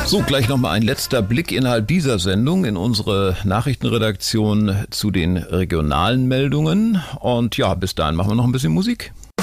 So, gleich nochmal ein letzter Blick innerhalb dieser Sendung in unsere Nachrichtenredaktion zu den regionalen Meldungen. Und ja, bis dahin machen wir noch ein bisschen Musik.